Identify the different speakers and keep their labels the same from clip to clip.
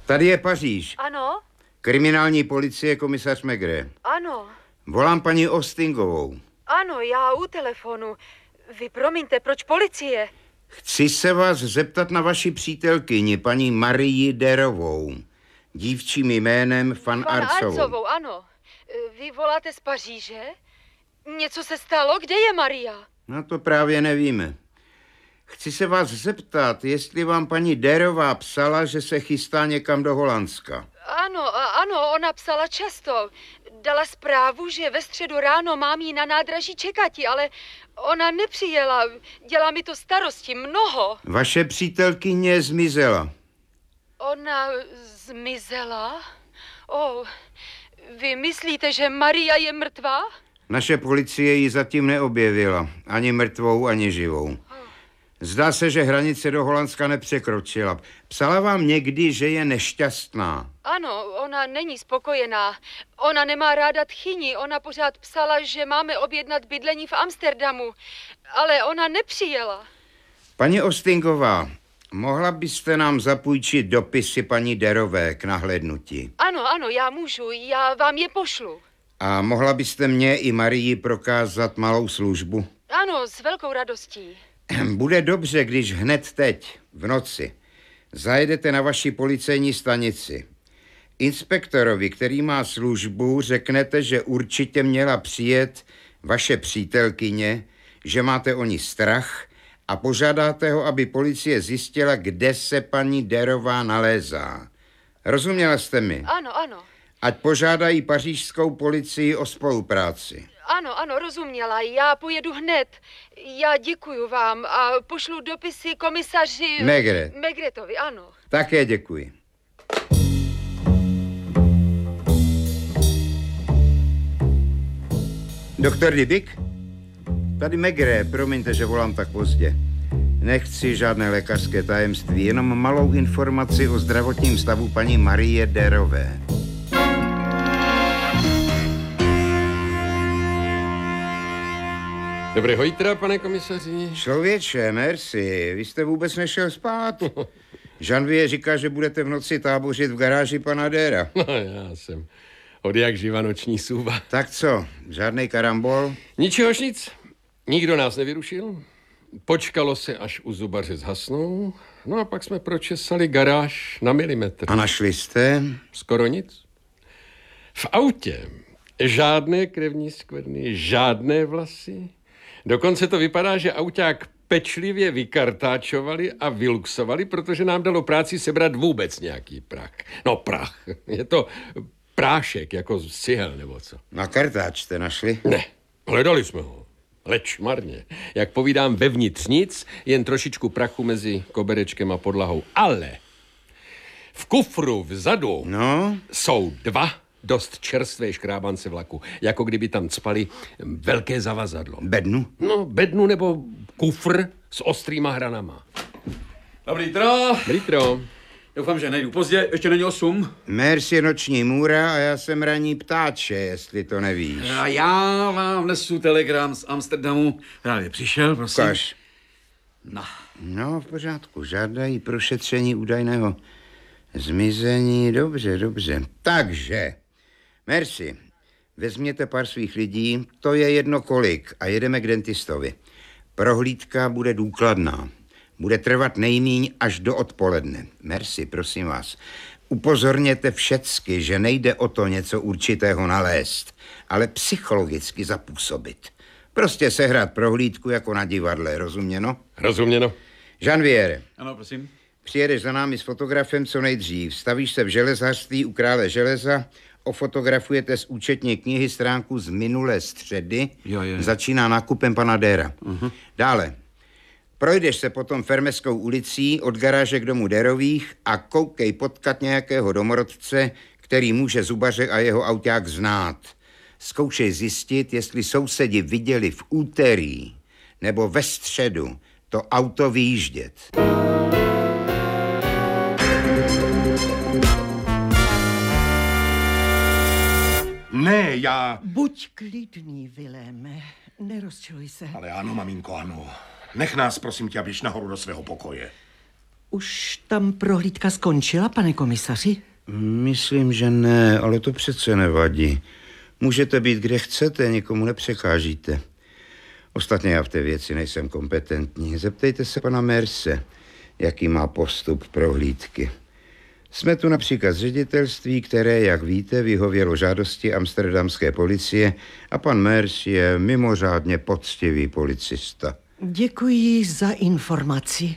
Speaker 1: Tady je Paříž.
Speaker 2: Ano?
Speaker 1: Kriminální policie, komisař Maigret.
Speaker 2: Ano.
Speaker 1: Volám paní Ostingovou.
Speaker 2: Ano, já u telefonu. Vy promiňte, proč policie?
Speaker 1: Chci se vás zeptat na vaši přítelkyni, paní Marii Derovou. Dívčím jménem Van Arcovou.
Speaker 2: Ano. Vy voláte z Paříže? Něco se stalo? Kde je Maria?
Speaker 1: No to právě nevíme. Chci se vás zeptat, jestli vám paní Derová psala, že se chystá někam do Holandska.
Speaker 2: Ano, ona psala často. Dala zprávu, že ve středu ráno mám jí na nádraží čekati, ale ona nepřijela. Dělá mi to starosti, mnoho.
Speaker 1: Vaše přítelkyně zmizela.
Speaker 2: Ona zmizela? Vy myslíte, že Maria je mrtvá?
Speaker 1: Naše policie ji zatím neobjevila. Ani mrtvou, ani živou. Zdá se, že hranice do Holandska nepřekročila. Psala vám někdy, že je nešťastná?
Speaker 2: Ano, ona není spokojená. Ona nemá ráda tchyni. Ona pořád psala, že máme objednat bydlení v Amsterdamu. Ale ona nepřijela.
Speaker 1: Paní Ostingová, mohla byste nám zapůjčit dopisy paní Derové k nahlédnutí?
Speaker 2: Ano, já můžu. Já vám je pošlu.
Speaker 1: A mohla byste mě i Marii prokázat malou službu?
Speaker 2: Ano, s velkou radostí.
Speaker 1: Bude dobře, když hned teď, v noci, zajedete na vaši policejní stanici. Inspektorovi, který má službu, řeknete, že určitě měla přijet vaše přítelkyně, že máte o ní strach a požádáte ho, aby policie zjistila, kde se paní Derová nalézá. Rozuměla jste mi?
Speaker 2: Ano.
Speaker 1: Ať požádají pařížskou policii o spolupráci.
Speaker 2: Ano, rozuměla. Já pojedu hned. Já děkuju vám a pošlu dopisy komisaři... Maigretovi, ano.
Speaker 1: Také děkuji. Doktor Dybik? Tady Maigret, promiňte, že volám tak pozdě. Nechci žádné lékařské tajemství, jenom malou informaci o zdravotním stavu paní Marie Derové.
Speaker 3: Dobrého jitra, pane komisaři.
Speaker 1: Člověče, merci, vy jste vůbec nešel spát. Janvier říká, že budete v noci tábořit v garáži pana Dera.
Speaker 3: No, já jsem od jak živa noční sůva.
Speaker 1: Tak co, žádnej karambol?
Speaker 3: Ničehož nic. Nikdo nás nevyrušil. Počkalo se, až u zubaře zhasnou. No a pak jsme pročesali garáž na milimetr.
Speaker 1: A našli jste?
Speaker 3: Skoro nic. V autě žádné krevní skvrny, žádné vlasy. Dokonce to vypadá, že auták pečlivě vykartáčovali a vyluxovali, protože nám dalo práci sebrat vůbec nějaký prach. No prach, je to prášek, jako z cihel nebo co.
Speaker 1: Na kartáč jste našli?
Speaker 3: Ne, hledali jsme ho. Leč marně. Jak povídám, vevnitř nic, jen trošičku prachu mezi koberečkem a podlahou. Ale v kufru vzadu jsou dva dost čerstvé škrábance vlaku. Jako kdyby tam cpali velké zavazadlo.
Speaker 1: Bednu?
Speaker 3: No, bednu nebo kufr s ostrýma hranama.
Speaker 4: Dobrý jitro.
Speaker 3: Dobrý.
Speaker 4: Doufám, že nejdu pozdě, ještě není 8.
Speaker 1: Merc je noční můra a já jsem ranní ptáče, jestli to nevíš.
Speaker 4: A já vám nesu telegram z Amsterdamu. Právě přišel, prosím.
Speaker 1: Ukaž.
Speaker 4: No,
Speaker 1: v pořádku, žádají prošetření údajného zmizení. Dobře. Takže, merci, vezměte pár svých lidí, to je jedno kolik a jedeme k dentistovi. Prohlídka bude důkladná. Bude trvat nejmíň až do odpoledne. Merci, prosím vás. Upozorněte všecky, že nejde o to něco určitého nalézt, ale psychologicky zapůsobit. Prostě sehrát prohlídku jako na divadle, rozuměno?
Speaker 3: Rozuměno.
Speaker 1: Janvier.
Speaker 4: Ano, prosím.
Speaker 1: Přijedeš za námi s fotografem co nejdřív. Stavíš se v železářství u Krále železa, ofotografujete z účetní knihy stránku z minulé středy.
Speaker 4: Jo.
Speaker 1: Začíná nákupem pana Dera. Dále. Projdeš se potom Fermeskou ulicí od garáže k domu Derových a koukej potkat nějakého domorodce, který může zubaře a jeho auták znát. Zkoušej zjistit, jestli sousedi viděli v úterý nebo ve středu to auto vyjíždět.
Speaker 5: Ne, já...
Speaker 6: Buď klidný, Viléme, nerozčiluj se.
Speaker 5: Ale ano, maminko, ano. Nech nás, prosím tě, a běž nahoru do svého pokoje.
Speaker 6: Už tam prohlídka skončila, pane komisaři?
Speaker 1: Myslím, že ne, ale to přece nevadí. Můžete být kde chcete, nikomu nepřekážíte. Ostatně já v té věci nejsem kompetentní. Zeptejte se pana Merse, jaký má postup prohlídky. Jsme tu například z ředitelství, které, jak víte, vyhovělo žádosti amsterdamské policie a pan Mers je mimořádně poctivý policista.
Speaker 6: Děkuji za informaci.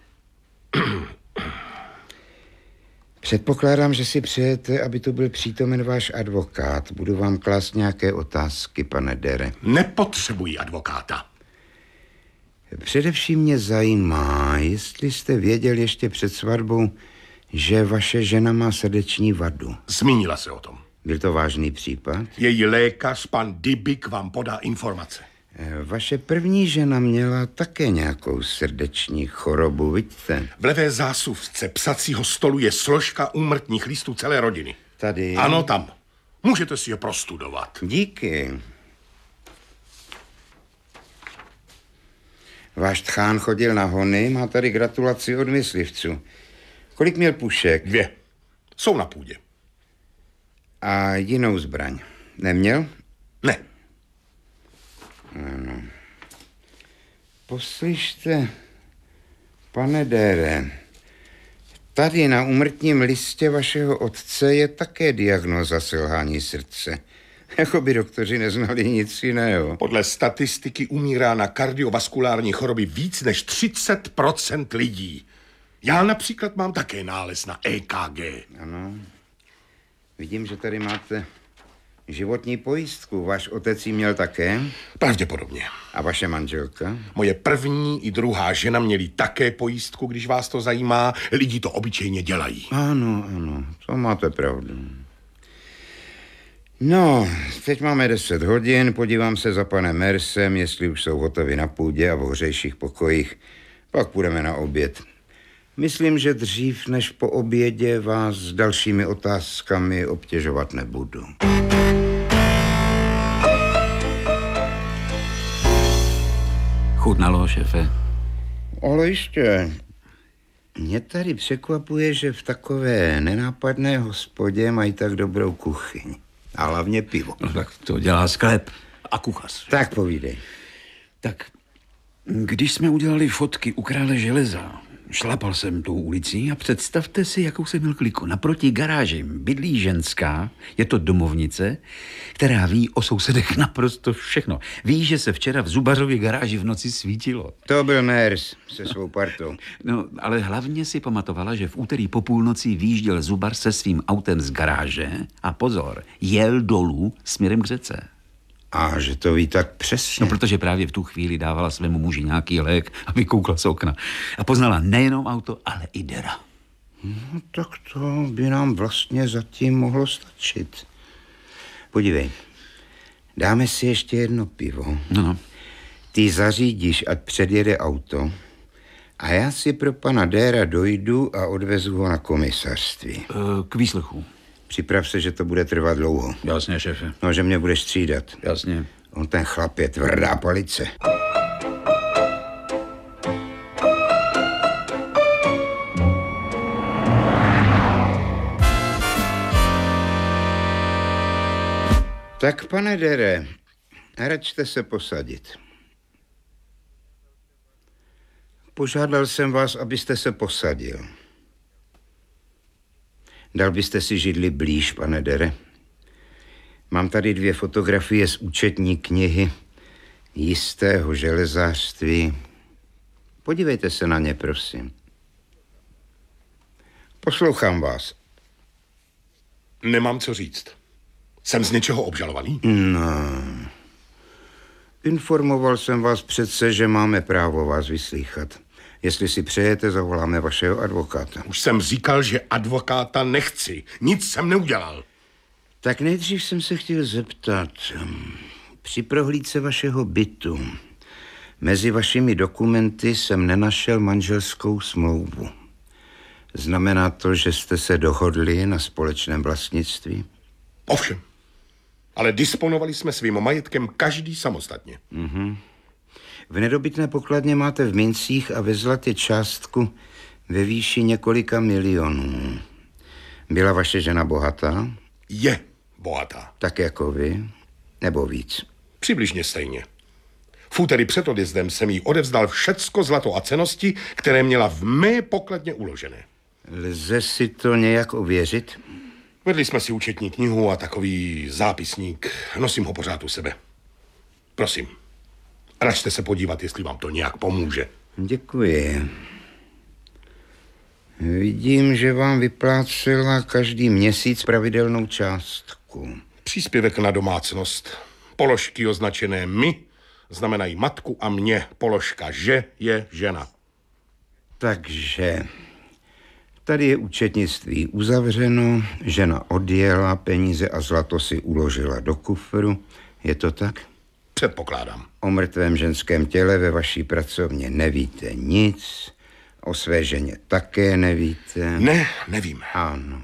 Speaker 1: Předpokládám, že si přejete, aby tu byl přítomen váš advokát. Budu vám klást nějaké otázky, pane Dere.
Speaker 5: Nepotřebuji advokáta.
Speaker 1: Především mě zajímá, jestli jste věděl ještě před svatbou, že vaše žena má srdeční vadu.
Speaker 5: Zmínila se o tom.
Speaker 1: Byl to vážný případ?
Speaker 5: Její lékař, pan Dybik, vám podá informace.
Speaker 1: Vaše první žena měla také nějakou srdeční chorobu, vidíte?
Speaker 5: V levé zásuvce psacího stolu je složka úmrtních listů celé rodiny.
Speaker 1: Tady?
Speaker 5: Ano, tam. Můžete si je prostudovat.
Speaker 1: Díky. Váš tchán chodil na hony, má tady gratulaci od myslivců. Kolik měl pušek?
Speaker 5: 2. Jsou na půdě.
Speaker 1: A jinou zbraň neměl?
Speaker 5: Ne.
Speaker 1: Ano. Poslyšte, pane Dere, tady na úmrtním listě vašeho otce je také diagnóza selhání srdce. Jako by doktoři neznali nic jiného.
Speaker 5: Podle statistiky umírá na kardiovaskulární choroby víc než 30% lidí. Já například mám také nález na EKG.
Speaker 1: Ano. Vidím, že tady máte životní pojistku. Váš otec ji měl také?
Speaker 5: Pravděpodobně.
Speaker 1: A vaše manželka?
Speaker 5: Moje první i druhá žena měli také pojistku, když vás to zajímá. Lidi to obyčejně dělají.
Speaker 1: Ano, to máte pravdu. No, teď máme 10 hodin, podívám se za panem Mersem, jestli už jsou hotovi na půdě a v hořejších pokojích. Pak půjdeme na oběd. Myslím, že dřív než po obědě vás s dalšími otázkami obtěžovat nebudu.
Speaker 4: Chutnalo, šéfe?
Speaker 1: Ale ještě. Mě tady překvapuje, že v takové nenápadné hospodě mají tak dobrou kuchyň. A hlavně pivo.
Speaker 4: No tak to dělá sklep a kuchař.
Speaker 1: Tak povídej.
Speaker 4: Tak, když jsme udělali fotky u Krále železa, šlapal jsem tou ulicí a představte si, jakou jsem měl kliku. Naproti garáži bydlí ženská, je to domovnice, která ví o sousedech naprosto všechno. Ví, že se včera v Zubařově garáži v noci svítilo.
Speaker 1: To byl Mers se svou partou.
Speaker 4: No, ale hlavně si pamatovala, že v úterý po půlnoci výjížděl Zubar se svým autem z garáže a pozor, jel dolů směrem k řece.
Speaker 1: A že to ví tak přesně.
Speaker 4: No, protože právě v tu chvíli dávala svému muži nějaký lék a vykoukla z okna. A poznala nejenom auto, ale i Dera.
Speaker 1: No, tak to by nám vlastně zatím mohlo stačit. Podívej, dáme si ještě jedno pivo.
Speaker 4: No.
Speaker 1: Ty zařídíš, ať předjede auto a já si pro pana Dera dojdu a odvezu ho na komisařství.
Speaker 4: K výslechu.
Speaker 1: Připrav se, že to bude trvat dlouho.
Speaker 4: Jasně, šéfe.
Speaker 1: No, že mě budeš střídat.
Speaker 4: Jasně.
Speaker 1: On ten chlap je tvrdá palice. Tak, pane Dere, račte se posadit. Požádal jsem vás, abyste se posadil. Dal byste si židli blíž, pane Dere? Mám tady 2 fotografie z účetní knihy jistého železářství. Podívejte se na ně, prosím. Poslouchám vás.
Speaker 5: Nemám co říct. Jsem z něčeho obžalovaný?
Speaker 1: No. Informoval jsem vás přece, že máme právo vás vyslýchat. Jestli si přejete, zavoláme vašeho advokáta.
Speaker 5: Už jsem říkal, že advokáta nechci. Nic jsem neudělal.
Speaker 1: Tak nejdřív jsem se chtěl zeptat. Při prohlídce vašeho bytu mezi vašimi dokumenty jsem nenašel manželskou smlouvu. Znamená to, že jste se dohodli na společném vlastnictví?
Speaker 5: Ovšem. Ale disponovali jsme svým majetkem každý samostatně.
Speaker 1: V nedobytné pokladně máte v mincích a ve zlatě částku ve výši několika milionů. Byla vaše žena bohatá?
Speaker 5: Je bohatá.
Speaker 1: Tak jako vy? Nebo víc?
Speaker 5: Přibližně stejně. V úterý před odjezdem jsem jí odevzdal všecko zlato a cennosti, které měla v mé pokladně uložené.
Speaker 1: Lze si to nějak ověřit?
Speaker 5: Vedli jsme si účetní knihu a takový zápisník. Nosím ho pořád u sebe. Prosím, račte se podívat, jestli vám to nějak pomůže.
Speaker 1: Děkuji. Vidím, že vám vyplácela každý měsíc pravidelnou částku.
Speaker 5: Příspěvek na domácnost. Položky označené my znamenají matku a mě. Položka že je žena.
Speaker 1: Takže tady je účetnictví uzavřeno, žena odjela, peníze a zlato si uložila do kufru. Je to tak?
Speaker 5: Předpokládám.
Speaker 1: O mrtvém ženském těle ve vaší pracovně nevíte nic, o své ženě také nevíte.
Speaker 5: Ne, nevím.
Speaker 1: Ano.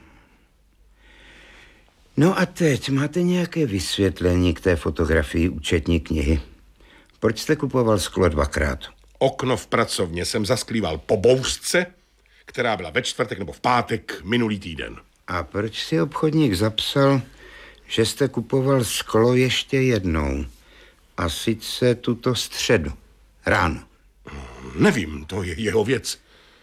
Speaker 1: No a teď máte nějaké vysvětlení k té fotografii účetní knihy? Proč jste kupoval sklo 2krát?
Speaker 5: Okno v pracovně jsem zasklíval po bouřce, která byla ve čtvrtek nebo v pátek minulý týden.
Speaker 1: A proč si obchodník zapsal, že jste kupoval sklo ještě jednou? A sice tuto středu, ráno.
Speaker 5: Nevím, to je jeho věc.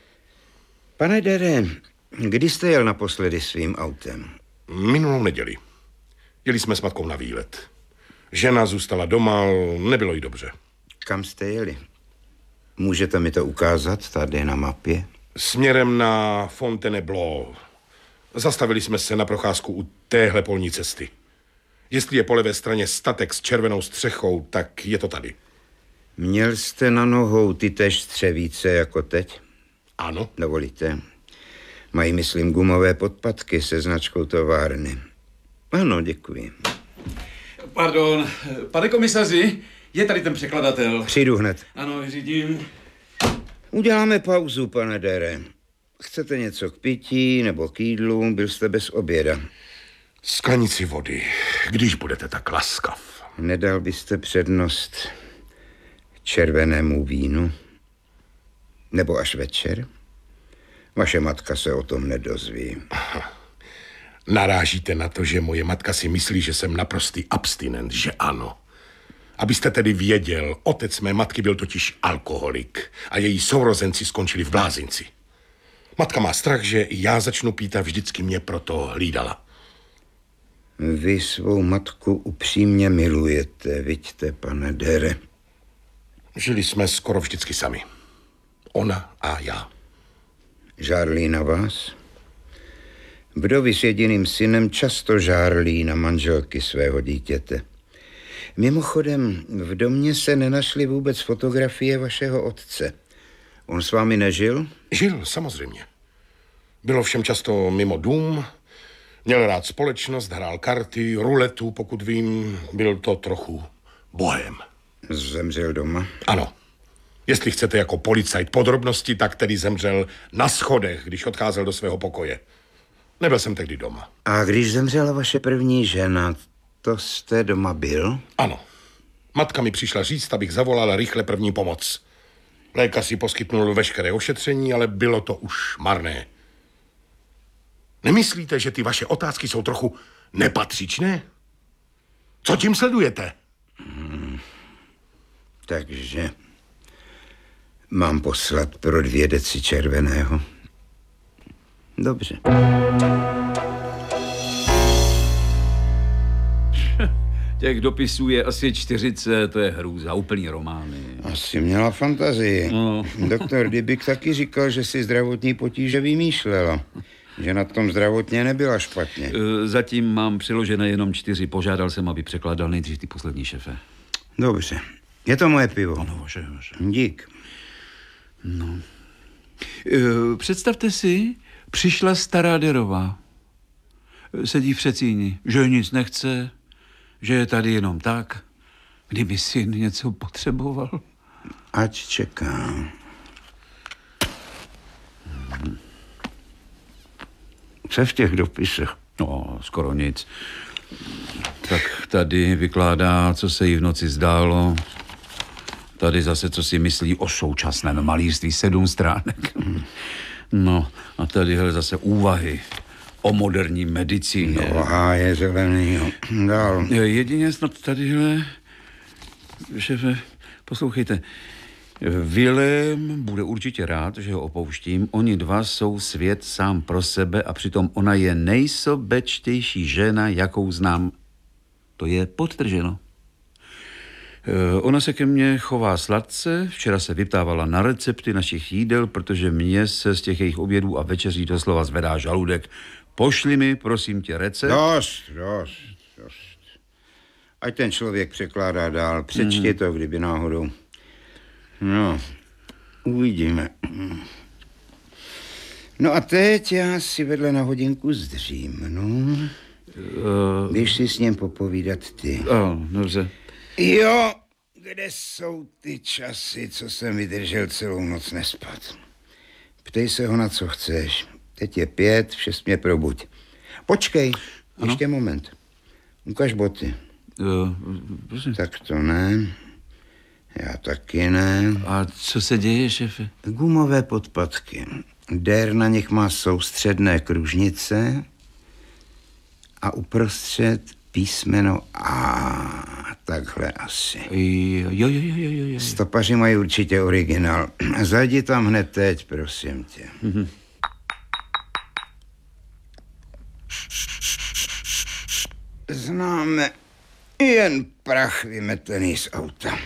Speaker 1: Pane Dere, kdy jste jel naposledy svým autem?
Speaker 5: Minulou neděli. Jeli jsme s matkou na výlet. Žena zůstala doma, nebylo jí dobře.
Speaker 1: Kam jste jeli? Můžete mi to ukázat tady na mapě?
Speaker 5: Směrem na Fontainebleau. Zastavili jsme se na procházku u téhle polní cesty. Jestli je po levé straně statek s červenou střechou, tak je to tady.
Speaker 1: Měl jste na nohou ty též střevíce jako teď?
Speaker 5: Ano.
Speaker 1: Dovolíte? Mají, myslím, gumové podpatky se značkou továrny. Ano, děkuji.
Speaker 4: Pardon, pane komisaři, je tady ten překladatel.
Speaker 1: Přijdu hned.
Speaker 4: Ano, řídím.
Speaker 1: Uděláme pauzu, pane Dere. Chcete něco k pití nebo k jídlu? Byl jste bez oběda.
Speaker 5: Sklenici vody, když budete tak laskav.
Speaker 1: Nedal byste přednost červenému vínu? Nebo až večer? Vaše matka se o tom nedozví.
Speaker 5: Narážíte na to, že moje matka si myslí, že jsem naprostý abstinent, že ano. Abyste tedy věděl, otec mé matky byl totiž alkoholik a její sourozenci skončili v blázinci. Matka má strach, že i já začnu pít a vždycky mě proto hlídala.
Speaker 1: Vy svou matku upřímně milujete, viďte, pane Dere.
Speaker 5: Žili jsme skoro vždycky sami. Ona a já.
Speaker 1: Žárlí na vás? Vdovy s jediným synem často žárlí na manželky svého dítěte. Mimochodem, v domě se nenašly vůbec fotografie vašeho otce. On s vámi nežil?
Speaker 5: Žil, samozřejmě. Bylo všem často mimo dům, měl rád společnost, hrál karty, ruletu, pokud vím, byl to trochu bohém.
Speaker 1: Zemřel doma?
Speaker 5: Ano. Jestli chcete jako policajt podrobnosti, tak tedy zemřel na schodech, když odcházel do svého pokoje. Nebyl jsem tehdy doma.
Speaker 1: A když zemřela vaše první žena, to jste doma byl?
Speaker 5: Ano. Matka mi přišla říct, abych zavolala rychle první pomoc. Lékař si poskytnul veškeré ošetření, ale bylo to už marné. Nemyslíte, že ty vaše otázky jsou trochu nepatřičné? Co tím sledujete?
Speaker 1: Takže mám poslat pro 2 deci červeného. Dobře.
Speaker 4: Těch dopisů je asi 40, to je hrůza, úplný romány.
Speaker 1: Asi měla fantazii.
Speaker 4: No.
Speaker 1: Doktor Dybik taky říkal, že si zdravotní potíže vymýšlela. Že na tom zdravotně nebyla špatně.
Speaker 4: Zatím mám přiložené jenom 4. Požádal jsem, aby překládal nejdřív ty poslední, šefe.
Speaker 1: Dobře. Je to moje pivo.
Speaker 4: Ano, vaše.
Speaker 1: Dík.
Speaker 4: No. Představte si, přišla stará Derová. Sedí v předsíni, že nic nechce, že je tady jenom tak, kdyby syn něco potřeboval.
Speaker 1: Ať čeká. Co v těch dopisech?
Speaker 4: No, skoro nic. Tak tady vykládá, co se jí v noci zdálo. Tady zase, co si myslí o současném malířství, 7 stránek. No a tadyhle zase úvahy o moderní medicíně.
Speaker 1: No a je zelený, jo. Dál.
Speaker 4: Jedině snad tadyhle, šéfe, poslouchejte, Vilém bude určitě rád, že ho opouštím. Oni dva jsou svět sám pro sebe a přitom ona je nejsobečtější žena, jakou znám. To je podtrženo. Ona se ke mně chová sladce, včera se vyptávala na recepty našich jídel, protože mně se z těch jejich obědů a večeří doslova zvedá žaludek. Pošli mi, prosím tě, recept.
Speaker 1: Dost. Ať ten člověk překládá dál. Přečti to, kdyby náhodou. No, uvidíme. No a teď já si vedle na hodinku zdřímnu. Běž si s ním popovídat ty.
Speaker 4: Dobře.
Speaker 1: Jo, kde jsou ty časy, co jsem vydržel celou noc nespat? Ptej se ho, na co chceš. Teď je 5, v 6 mě probuď. Počkej, ještě moment. Ukaž boty.
Speaker 4: Prosím.
Speaker 1: Tak to ne. Já taky ne.
Speaker 4: A co se děje, šéfe?
Speaker 1: Gumové podpatky. Dér na nich má soustředné kružnice a uprostřed písmeno A. Takhle asi.
Speaker 4: Jo.
Speaker 1: Stopaři mají určitě originál. Zajdi tam hned teď, prosím tě. Známe jen prach vymetený z auta.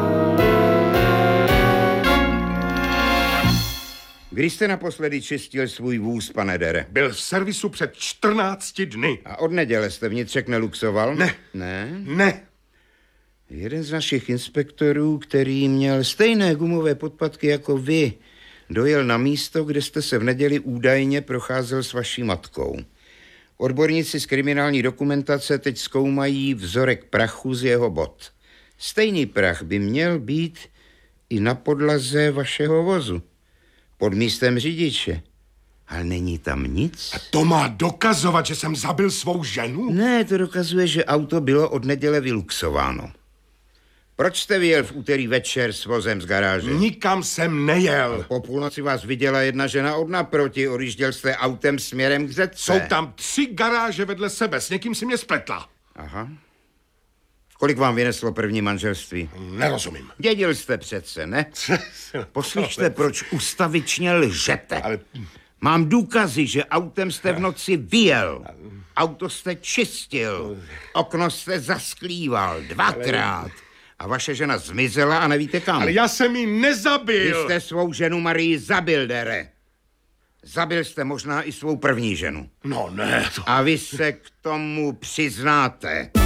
Speaker 1: Kdy jste naposledy čistil svůj vůz, pane Dere?
Speaker 5: Byl v servisu před 14 dny.
Speaker 1: A od neděle jste vnitřek neluxoval?
Speaker 5: Ne.
Speaker 1: Ne?
Speaker 5: Ne.
Speaker 1: Jeden z našich inspektorů, který měl stejné gumové podpatky jako vy, dojel na místo, kde jste se v neděli údajně procházel s vaší matkou. Odborníci z kriminální dokumentace teď zkoumají vzorek prachu z jeho bot. Stejný prach by měl být i na podlaze vašeho vozu. Pod místem řidiče. Ale není tam nic.
Speaker 5: A to má dokazovat, že jsem zabil svou ženu?
Speaker 1: Ne, to dokazuje, že auto bylo od neděle vyluxováno. Proč jste vyjel v úterý večer s vozem z garáže?
Speaker 5: Nikam jsem nejel.
Speaker 1: Po půlnoci vás viděla jedna žena od naproti. Odjížděl jste autem směrem k řece.
Speaker 5: Jsou tam 3 garáže vedle sebe. S někým si mě spletla.
Speaker 1: Aha. Kolik vám vyneslo první manželství?
Speaker 5: Nerozumím.
Speaker 1: Dědil jste přece, ne? Poslyšte, proč ustavičně lžete.
Speaker 5: Ale...
Speaker 1: Mám důkazy, že autem jste v noci vyjel. Auto jste čistil. Okno jste zasklíval 2krát. A vaše žena zmizela a nevíte kam.
Speaker 5: Ale já jsem ji nezabil.
Speaker 1: Vy jste svou ženu Marii zabil, Dere. Zabil jste možná i svou první ženu.
Speaker 5: No ne. To...
Speaker 1: A vy se k tomu přiznáte.